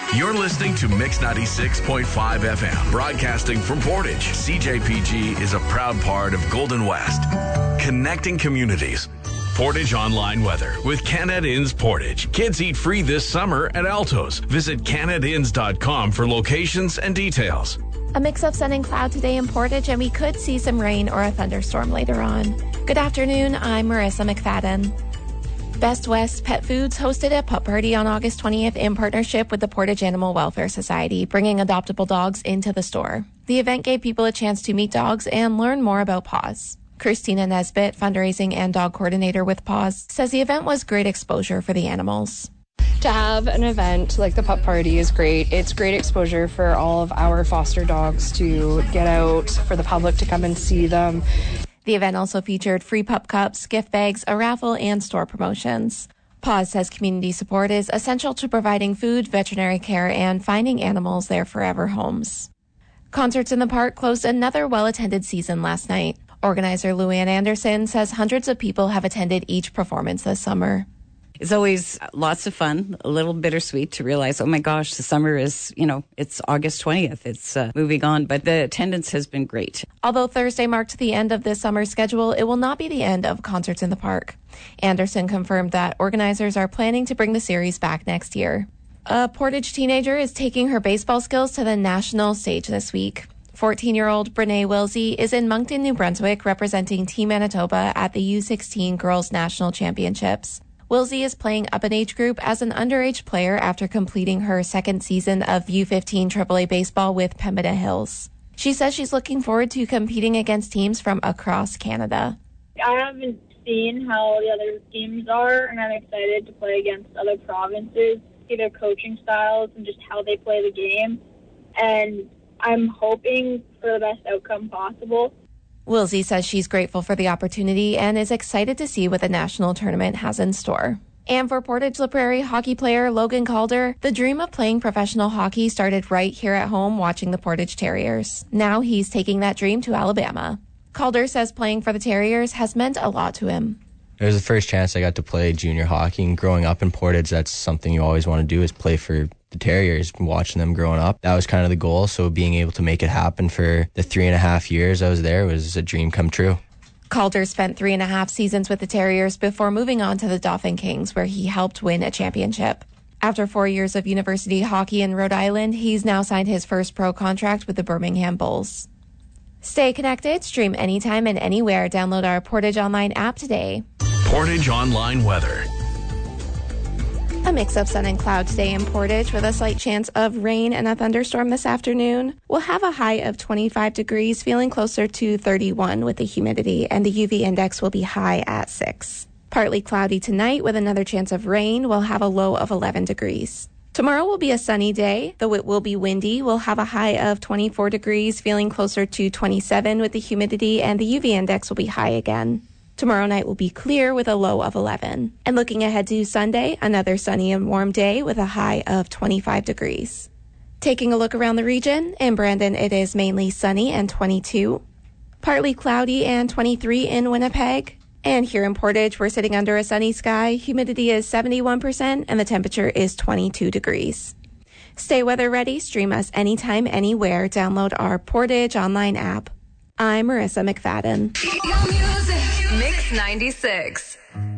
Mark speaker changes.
Speaker 1: You're listening to Mix 96.5 FM, broadcasting from Portage. CJPG is a proud part of Golden West, connecting communities. Portage Online Weather with Canad Inns Portage. Kids eat free this summer at Altos. Visit canadinns.com for locations and details.
Speaker 2: A mix of sun and cloud today in Portage, and we could see some rain or a thunderstorm later on. Good afternoon, I'm Marissa McFadden. Best West Pet Foods hosted a pup party on August 20th in partnership with the Portage Animal Welfare Society, bringing adoptable dogs into the store. The event gave people a chance to meet dogs and learn more about PAWS. Christina Nesbitt, fundraising and dog coordinator with PAWS, says the event was great exposure for the animals.
Speaker 3: To have an event like the pup party is great. It's great exposure for all of our foster dogs to get out, for the public to come and see them.
Speaker 2: The event also featured free pup cups, gift bags, a raffle, and store promotions. PAWS says community support is essential to providing food, veterinary care, and finding animals their forever homes. Concerts in the Park closed another well-attended season last night. Organizer Luann Anderson says hundreds of people have attended each performance this summer.
Speaker 4: It's always lots of fun, a little bittersweet to realize, oh my gosh, the summer is, it's August 20th. It's moving on, but the attendance has been great.
Speaker 2: Although Thursday marked the end of this summer's schedule, it will not be the end of Concerts in the Park. Anderson confirmed that organizers are planning to bring the series back next year. A Portage teenager is taking her baseball skills to the national stage this week. 14-year-old Brene Wilsey is in Moncton, New Brunswick, representing Team Manitoba at the U16 Girls National Championships. Wilsey is playing up an age group as an underage player after completing her second season of U15 AAA baseball with Pembina Hills. She says she's looking forward to competing against teams from across Canada.
Speaker 5: I haven't seen how the other teams are, and I'm excited to play against other provinces, see their coaching styles and just how they play the game. And I'm hoping for the best outcome possible.
Speaker 2: Wilsey says she's grateful for the opportunity and is excited to see what the national tournament has in store. And for Portage La Prairie hockey player Logan Calder, the dream of playing professional hockey started right here at home watching the Portage Terriers. Now he's taking that dream to Alabama. Calder says playing for the Terriers has meant a lot to him.
Speaker 6: It was the first chance I got to play junior hockey, and growing up in Portage, that's something you always want to do, is play for the Terriers. Watching them growing up, that was kind of the goal, so being able to make it happen for the 3.5 years I was there was a dream come true.
Speaker 2: Calder spent 3.5 seasons with the Terriers before moving on to the Dauphin Kings, where he helped win a championship. After 4 years of university hockey in Rhode Island, he's now signed his first pro contract with the Birmingham Bulls. Stay connected, stream anytime and anywhere. Download our Portage Online app today.
Speaker 1: Portage Online Weather.
Speaker 2: A mix of sun and cloud today in Portage with a slight chance of rain and a thunderstorm this afternoon. We'll have a high of 25 degrees, feeling closer to 31 with the humidity, and the UV index will be high at 6. Partly cloudy tonight with another chance of rain. We'll have a low of 11 degrees. Tomorrow will be a sunny day, though it will be windy. We'll have a high of 24 degrees, feeling closer to 27 with the humidity, and the UV index will be high again. Tomorrow night will be clear with a low of 11. And looking ahead to Sunday, another sunny and warm day with a high of 25 degrees. Taking a look around the region, in Brandon it is mainly sunny and 22. Partly cloudy and 23 in Winnipeg. And here in Portage, we're sitting under a sunny sky. Humidity is 71% and the temperature is 22 degrees. Stay weather ready. Stream us anytime, anywhere. Download our Portage Online app. I'm Marissa McFadden.
Speaker 7: Mix 96.